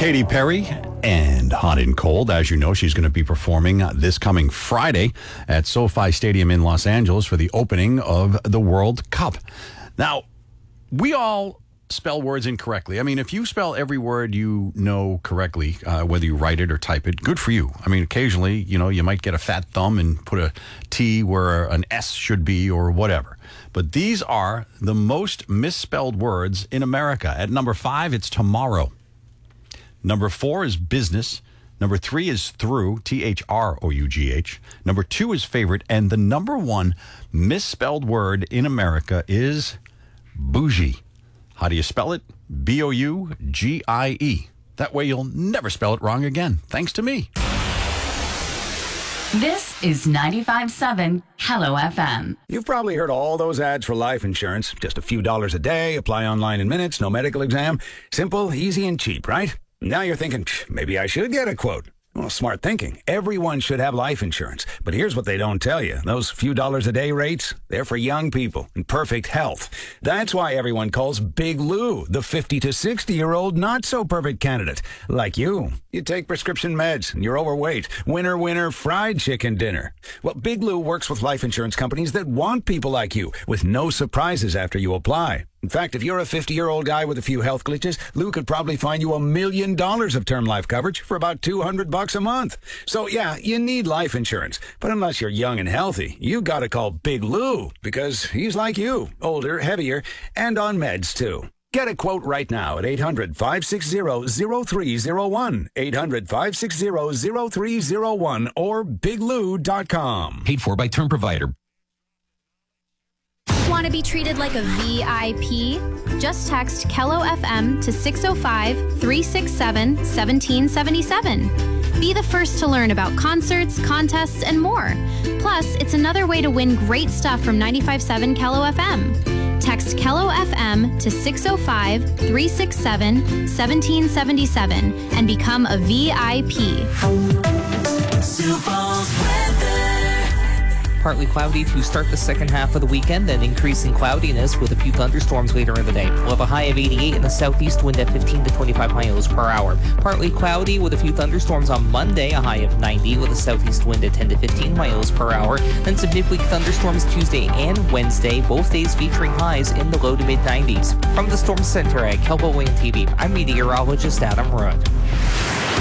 Katy Perry and Hot and Cold. As you know, she's going to be performing this coming Friday at SoFi Stadium in Los Angeles for the opening of the World Cup. Now, we all spell words incorrectly. I mean, if you spell every word you know correctly, whether you write it or type it, good for you. I mean, occasionally, you might get a fat thumb and put a T where an S should be or whatever. But these are the most misspelled words in America. At number 5, it's tomorrow. Number 4 is business. Number 3 is through, THROUGH. Number 2 is favorite. And the number 1 misspelled word in America is bougie. How do you spell it? BOUGIE. That way you'll never spell it wrong again. Thanks to me. This is 95.7 Hello FM. You've probably heard all those ads for life insurance. Just a few dollars a day, apply online in minutes, no medical exam. Simple, easy, and cheap, right? Now you're thinking, maybe I should get a quote. Well, smart thinking. Everyone should have life insurance. But here's what they don't tell you. Those few dollars a day rates, they're for young people in perfect health. That's why everyone calls Big Lou the 50 to 60-year-old not-so-perfect candidate. Like you. You take prescription meds and you're overweight. Winner, winner, fried chicken dinner. Well, Big Lou works with life insurance companies that want people like you with no surprises after you apply. In fact, if you're a 50-year-old guy with a few health glitches, Lou could probably find you $1 million of term life coverage for about $200 a month. So, yeah, you need life insurance. But unless you're young and healthy, you got to call Big Lou because he's like you, older, heavier, and on meds, too. Get a quote right now at 800-560-0301, 800-560-0301, or biglou.com. Paid for by Term Provider. Want to be treated like a VIP? Just text Kello FM to 605-367-1777. Be the first to learn about concerts, contests, and more. Plus, it's another way to win great stuff from 95.7 Kello FM. Text Kello FM to 605-367-1777 and become a VIP. Partly cloudy to start the second half of the weekend, then increasing cloudiness with a few thunderstorms later in the day. We'll have a high of 88 in the southeast, wind at 15 to 25 miles per hour. Partly cloudy with a few thunderstorms on Monday, a high of 90 with a southeast wind at 10 to 15 miles per hour. Then some midweek thunderstorms Tuesday and Wednesday, both days featuring highs in the low to mid 90s. From the Storm Center at Kelbo Wayne TV, I'm meteorologist Adam Rudd.